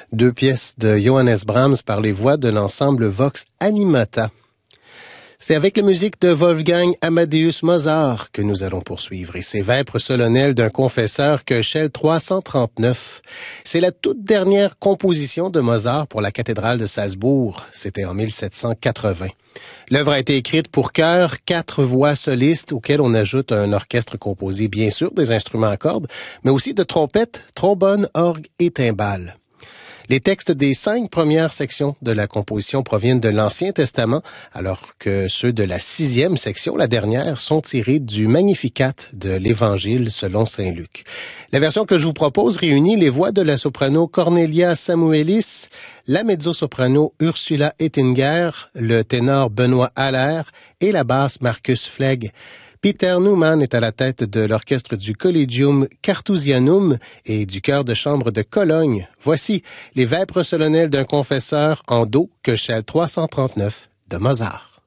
deux pièces de Johannes Brahms par les voix de l'ensemble Vox Animata. C'est avec la musique de Wolfgang Amadeus Mozart que nous allons poursuivre et ses vêpres solennelles d'un confesseur que Shell 339. C'est la toute dernière composition de Mozart pour la cathédrale de Salzbourg. C'était en 1780. L'œuvre a été écrite pour chœur, 4 voix solistes auxquelles on ajoute un orchestre composé bien sûr des instruments à cordes, mais aussi de trompettes, trombones, orgues et timbales. Les textes des 5 premières sections de la composition proviennent de l'Ancien Testament, alors que ceux de la 6e section, la dernière, sont tirés du Magnificat de l'Évangile selon saint Luc. La version que je vous propose réunit les voix de la soprano Cornelia Samuelis, la mezzo-soprano Ursula Ettinger, le ténor Benoît Haller et la basse Marcus Flegg. Peter Neumann est à la tête de l'orchestre du Collegium Carthusianum et du chœur de chambre de Cologne. Voici les vêpres solennelles d'un confesseur en do que Shell 339 de Mozart.